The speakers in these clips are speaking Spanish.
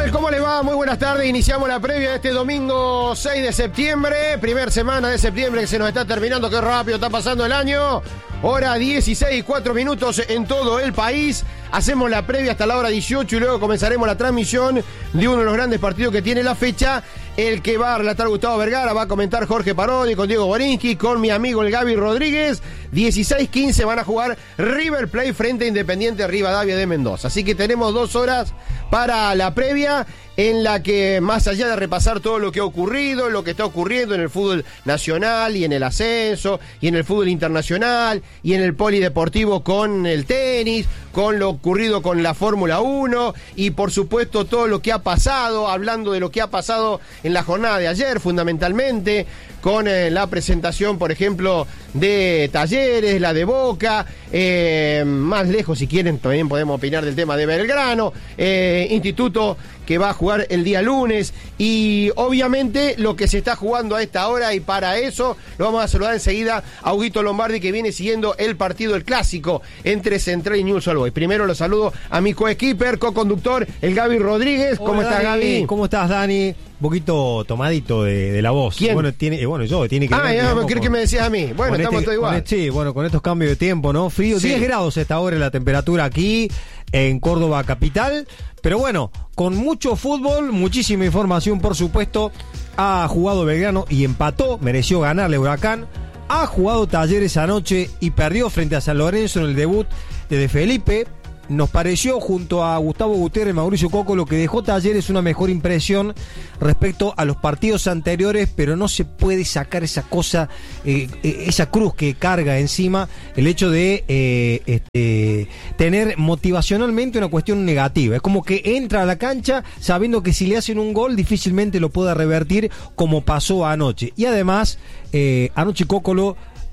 tal? ¿Cómo les va? Muy buenas tardes. Iniciamos la previa de este domingo 6 de septiembre. Primer semana de septiembre que se nos está terminando. Qué rápido está pasando el año. Hora 16:04 en todo el país. Hacemos la previa hasta la hora 18 y luego comenzaremos la transmisión de uno de los grandes partidos que tiene la fecha. El que va a relatar Gustavo Vergara, va a comentar Jorge Parodi con Diego Borinsky, con mi amigo el Gaby Rodríguez. 16:15 van a jugar River Plate frente a Independiente Rivadavia de Mendoza. Así que tenemos 2 horas para la previa, en la que, más allá de repasar todo lo que ha ocurrido, lo que está ocurriendo en el fútbol nacional y en el ascenso, y en el fútbol internacional, y en el polideportivo con el tenis, con lo ocurrido con la Fórmula 1, y por supuesto todo lo que ha pasado, hablando de lo que ha pasado en la jornada de ayer, fundamentalmente, con la presentación, por ejemplo, de Talleres, la de Boca, más lejos, si quieren, también podemos opinar del tema de Belgrano, Instituto que va a jugar el día lunes, y obviamente lo que se está jugando a esta hora, y para eso lo vamos a saludar enseguida a Huguito Lombardi, que viene siguiendo el partido, el clásico entre Central y Newell's Old Boys. Primero lo saludo a mi co-skipper, co-conductor, el Gaby Rodríguez. ¿Cómo estás, Gaby? ¿Cómo estás, Dani? Un poquito tomadito de la voz. ¿Quién? Yo, tiene que ver, ya, creo que me decías a mí. Bueno, estamos todos igual. Sí, bueno, con estos cambios de tiempo, ¿no? Frío, sí. 10 grados a esta hora la temperatura aquí en Córdoba capital. Pero bueno, con mucho fútbol, muchísima información, por supuesto. Ha jugado Belgrano y empató, mereció ganarle Huracán. Ha jugado Talleres anoche y perdió frente a San Lorenzo en el debut de Felipe. Nos pareció, junto a Gustavo Gutiérrez y Mauricio Coco, lo que dejó Talleres una mejor impresión respecto a los partidos anteriores, pero no se puede sacar esa cosa, esa cruz que carga encima, el hecho de tener motivacionalmente una cuestión negativa. Es como que entra a la cancha sabiendo que si le hacen un gol difícilmente lo pueda revertir, como pasó anoche. Y además, anoche Cocolo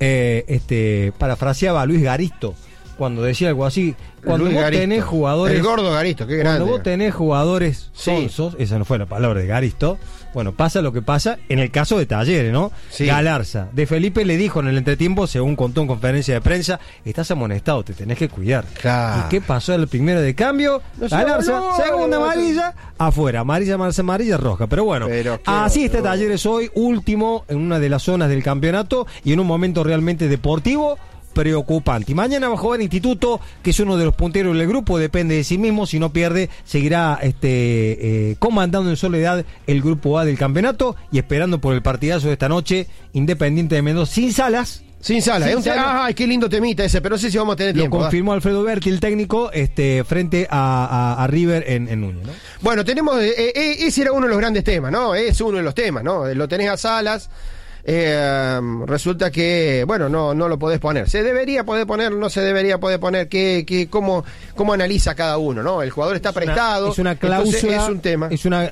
parafraseaba a Luis Garisto cuando decía algo así: cuando vos tenés jugadores, el gordo Garisto, qué grande. Cuando vos tenés jugadores sonsos, esa no fue la palabra de Garisto, bueno, pasa lo que pasa en el caso de Talleres, ¿no? Sí. Galarza, de Felipe le dijo en el entretiempo, según contó en conferencia de prensa: estás amonestado, te tenés que cuidar. Claro. ¿Y qué pasó en el primero de cambio? Galarza, segunda amarilla, afuera, amarilla roja. Pero bueno, así está Talleres hoy, último en una de las zonas del campeonato y en un momento realmente deportivo preocupante. Y mañana va a jugar Instituto, que es uno de los punteros del grupo, depende de sí mismo. Si no pierde, seguirá comandando en soledad el grupo A del campeonato y esperando por el partidazo de esta noche, Independiente de Mendoza, sin Salas. Ay, qué lindo temita ese, pero no sé si vamos a tener tiempo. Lo confirmó Alfredo Berti, el técnico, frente a River en Núñez, ¿no? Bueno, tenemos, ese era uno de los grandes temas, ¿no? Es uno de los temas, ¿no? Lo tenés a Salas. Resulta que, bueno, no lo podés poner. ¿Se debería poder poner? ¿No se debería poder poner? ¿Cómo analiza cada uno, no? El jugador está prestado. Es una cláusula. Es un tema.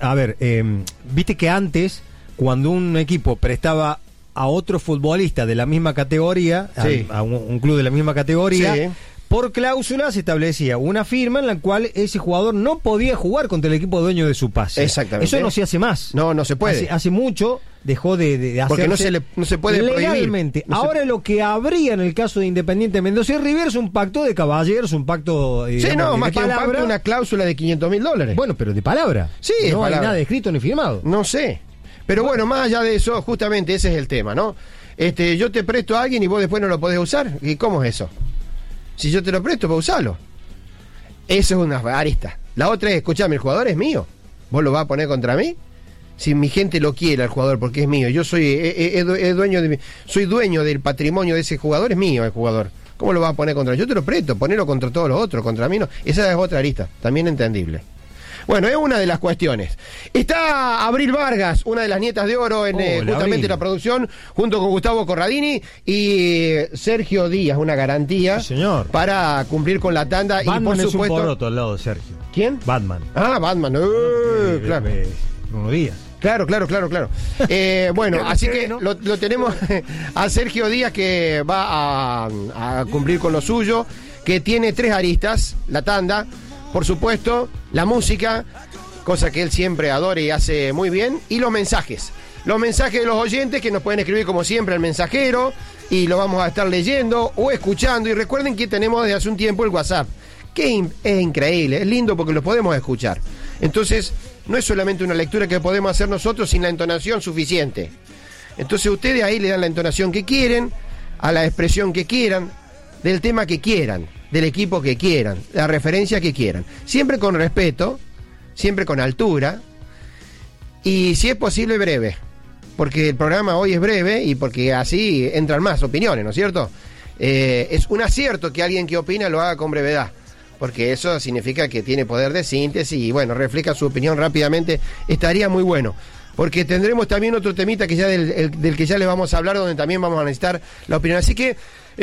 Viste que antes, cuando un equipo prestaba a otro futbolista de la misma categoría, sí, a un club de la misma categoría, sí, por cláusula se establecía una firma en la cual ese jugador no podía jugar contra el equipo dueño de su pase. Exactamente. Eso no se hace más. No se puede. Hace mucho dejó de hacerse. Porque no se puede legalmente. Prohibir. Ahora lo que habría en el caso de Independiente Mendoza y River es un pacto de caballeros, un pacto más que palabra, un pacto, una cláusula de $500,000. Bueno, pero de palabra. Sí, no hay nada escrito ni firmado. No sé. Pero bueno, más allá de eso, justamente ese es el tema, ¿no? Yo te presto a alguien y vos después no lo podés usar. ¿Y cómo es eso? Si yo te lo presto, para usarlo. Eso es una arista. La otra es, escuchame, el jugador es mío. ¿Vos lo vas a poner contra mí? Si mi gente lo quiere al jugador porque es mío, yo soy soy dueño del patrimonio de ese jugador, es mío el jugador. ¿Cómo lo vas a poner contra mí? Yo te lo presto, ponelo contra todos los otros, contra mí no. Esa es otra arista, también entendible. Bueno, es una de las cuestiones. Está Abril Vargas, una de las nietas de oro en justamente la producción, junto con Gustavo Corradini y Sergio Díaz, una garantía, sí, señor, para cumplir con la tanda. Batman, y por es supuesto, un poroto al lado de Sergio. ¿Quién? Batman. Batman, claro. Bruno Díaz. Claro. Bueno, así que lo tenemos a Sergio Díaz, que va a cumplir con lo suyo, que tiene 3 aristas: la tanda, por supuesto, la música, cosa que él siempre adora y hace muy bien, y los mensajes de los oyentes, que nos pueden escribir como siempre al mensajero, y lo vamos a estar leyendo o escuchando. Y recuerden que tenemos desde hace un tiempo el WhatsApp, que es increíble, es lindo porque lo podemos escuchar. Entonces, no es solamente una lectura que podemos hacer nosotros sin la entonación suficiente. Entonces ustedes ahí le dan la entonación que quieren, a la expresión que quieran, del tema que quieran, del equipo que quieran, la referencia que quieran. Siempre con respeto, siempre con altura y si es posible breve, porque el programa hoy es breve y porque así entran más opiniones, ¿no es cierto? Es un acierto que alguien que opina lo haga con brevedad, porque eso significa que tiene poder de síntesis y bueno, refleja su opinión rápidamente, estaría muy bueno. Porque tendremos también otro temita que ya del que ya les vamos a hablar, donde también vamos a necesitar la opinión. Así que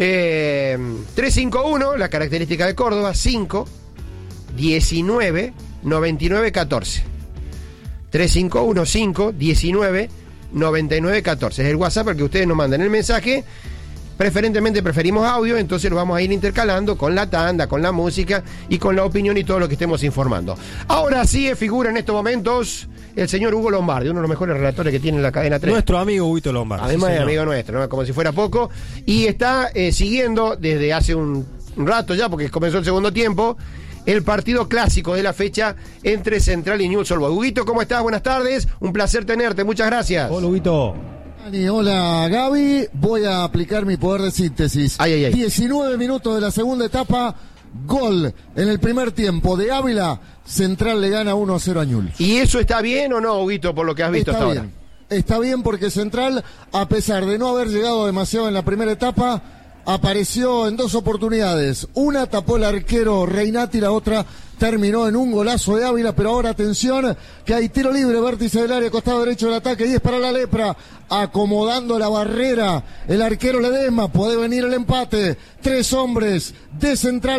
351, la característica de Córdoba, 5 19 99 14. 351 5 19 99 14. Es el WhatsApp al que ustedes nos mandan el mensaje. Preferentemente preferimos audio, entonces lo vamos a ir intercalando con la tanda, con la música y con la opinión y todo lo que estemos informando. Ahora sí figura en estos momentos el señor Hugo Lombardi, uno de los mejores relatores que tiene la cadena 3. Nuestro amigo Huguito Lombardi. Además sí, es amigo nuestro, ¿no? Como si fuera poco. Y está siguiendo desde hace un rato ya, porque comenzó el segundo tiempo, el partido clásico de la fecha entre Central y Newell's Old Boys. Huguito, ¿cómo estás? Buenas tardes. Un placer tenerte. Muchas gracias. Hola, Huguito. Hola Gaby, voy a aplicar mi poder de síntesis. 19 minutos de la segunda etapa, gol en el primer tiempo de Ávila, Central le gana 1-0 a Newell's. ¿Y eso está bien o no, Huguito, por lo que has visto hasta ahora? Está bien porque Central, a pesar de no haber llegado demasiado en la primera etapa, apareció en dos oportunidades. Una tapó el arquero Reinati, la otra terminó en un golazo de Ávila, pero ahora atención, que hay tiro libre, vértice del área, costado derecho del ataque, 10 para la Lepra, acomodando la barrera, el arquero Ledesma, puede venir el empate, 3 hombres de Central.